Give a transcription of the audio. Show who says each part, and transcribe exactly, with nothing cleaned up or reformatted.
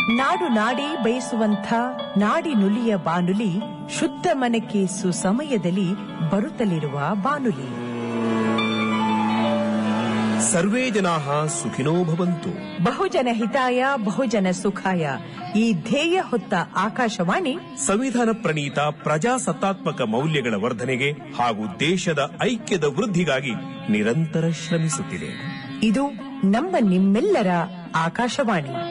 Speaker 1: ನಾಡು ನಾಡಿ ಬಯಸುವಂಥ ನಾಡಿ ನುಲಿಯ ಬಾನುಲಿ ಶುದ್ಧ ಮನಕ್ಕೆ ಸುಸಮಯದಲ್ಲಿ ಬರುತ್ತಲಿರುವ ಬಾನುಲಿ.
Speaker 2: ಸರ್ವೇ ಜನಾಃ ಸುಖಿನೋ ಭವಂತು.
Speaker 1: ಬಹುಜನ ಹಿತಾಯ ಬಹುಜನ ಸುಖಾಯ ಈ ಧ್ಯೇಯ ಹೊತ್ತ ಆಕಾಶವಾಣಿ
Speaker 2: ಸಂವಿಧಾನ ಪ್ರಣೀತ ಪ್ರಜಾಸತ್ತಾತ್ಮಕ ಮೌಲ್ಯಗಳ ವರ್ಧನೆಗೆ ಹಾಗೂ ದೇಶದ ಐಕ್ಯದ ವೃದ್ಧಿಗಾಗಿ ನಿರಂತರ ಶ್ರಮಿಸುತ್ತಿದೆ.
Speaker 1: ಇದು ನಮ್ಮ ನಿಮ್ಮೆಲ್ಲರ ಆಕಾಶವಾಣಿ.